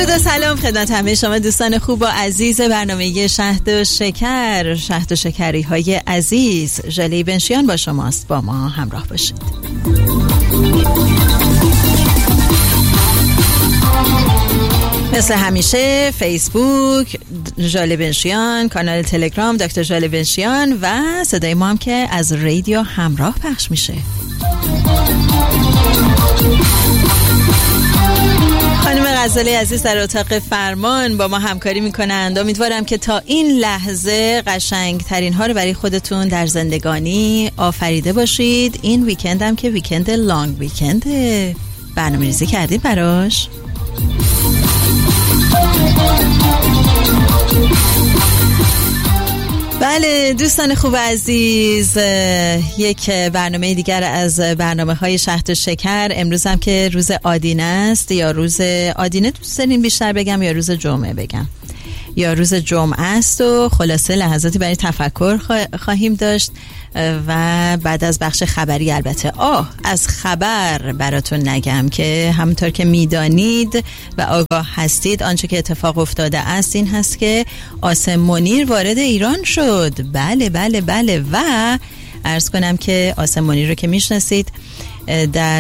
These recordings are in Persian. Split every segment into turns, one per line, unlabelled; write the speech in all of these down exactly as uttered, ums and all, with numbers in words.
درود و سلام خدمت همه شما دوستان خوب و عزیز برنامه شهد و شکر، شهد و شکری های عزیز. ژاله بنشیان با شماست، با ما همراه باشید. مثل همیشه فیسبوک ژاله بنشیان، کانال تلگرام دکتر ژاله بنشیان و صدای ما هم که از رادیو همراه پخش میشه. خانم غزالی عزیز در اتاق فرمان با ما همکاری میکنند. امیدوارم که تا این لحظه قشنگ ترین ها رو برای خودتون در زندگانی آفریده باشید. این ویکند هم که ویکند لانگ ویکند، برنامه ریزی کردید براش؟ بله دوستان خوب عزیز، یک برنامه دیگر از برنامه های شهد و شکر. امروز هم که روز آدینه است، یا روز آدینه دوست دارین بیشتر بگم یا روز جمعه بگم؟ یا روز جمعه است و خلاصه لحظاتی برای تفکر خواهیم داشت و بعد از بخش خبری البته آه از خبر براتون نگم که همونطور که میدانید و آگاه هستید آنچه که اتفاق افتاده است این هست که عاصم منیر وارد ایران شد. بله بله بله و عرض کنم که عاصم منیر رو که میشناسید در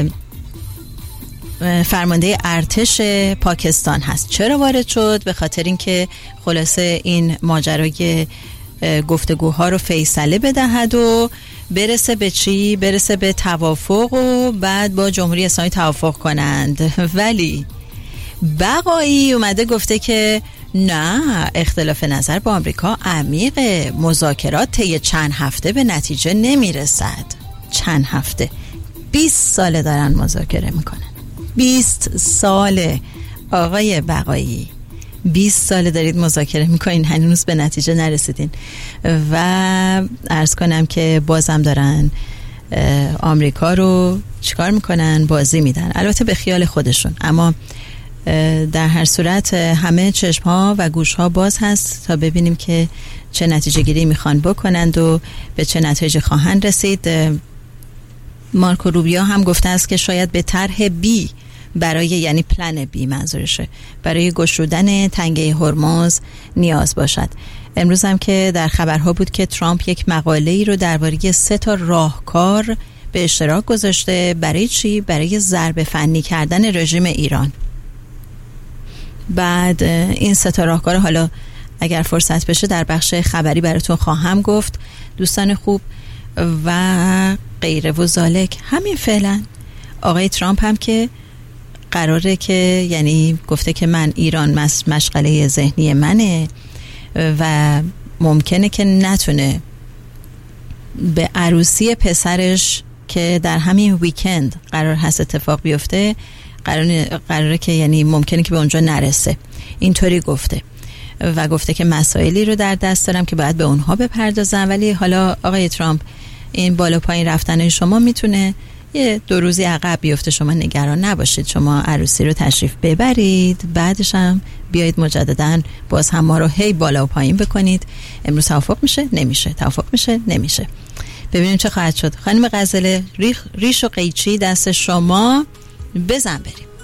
فرمانده ارتش پاکستان هست. چرا وارد شد؟ به خاطر اینکه خلاصه این ماجرای گفتگوها رو فیصله بدهد و برسه به چی؟ برسه به توافق و بعد با جمهوری اسلامی توافق کنند. ولی بقایی اومده گفته که نه، اختلاف نظر با آمریکا عمیقه، مذاکرات طی چند هفته به نتیجه نمیرسد. چند هفته؟ بیست ساله دارن مذاکره میکنن. بیست ساله آقای بقایی، بیست ساله دارید مذاکره میکنین، هنوز به نتیجه نرسیدین. و عرض کنم که بازم دارن آمریکا رو چیکار میکنن؟ بازی میدن، البته به خیال خودشون، اما در هر صورت همه چشم ها و گوش ها باز هست تا ببینیم که چه نتیجه گیری میخوان بکنند و به چه نتیجه خواهند رسید. مارکو روبیو هم گفته است که شاید به طرح بی برای، یعنی پلن بی منظورشه، برای گشودن تنگه هرمز نیاز باشد. امروز هم که در خبرها بود که ترامپ یک مقاله‌ای رو درباره سه تا راهکار به اشتراک گذاشته. برای چی؟ برای ضربه فنی کردن رژیم ایران. بعد این سه تا راهکار حالا اگر فرصت بشه در بخش خبری براتون خواهم گفت دوستان خوب. و غیره و ذالک. همین فعلا آقای ترامپ هم که قراره که، یعنی گفته که من ایران مشغله ذهنی منه و ممکنه که نتونه به عروسی پسرش که در همین ویکند قرار هست اتفاق بیفته، قراره, قراره که یعنی ممکنه که به اونجا نرسه. اینطوری گفته و گفته که مسائلی رو در دست دارم که باید به اونها بپردازم. ولی حالا آقای ترامپ این بالا پایین رفتن شما میتونه یه دو روزی عقب بیفته، شما نگران نباشید، شما عروسی رو تشریف ببرید، بعدش هم بیایید مجدداً باز هم ما رو هی بالا و پایین بکنید. امروز توافق میشه نمیشه، توافق میشه نمیشه، ببینیم چه خواهد شد. خانم غزالی ریش و قیچی دست شما، بزن بریم.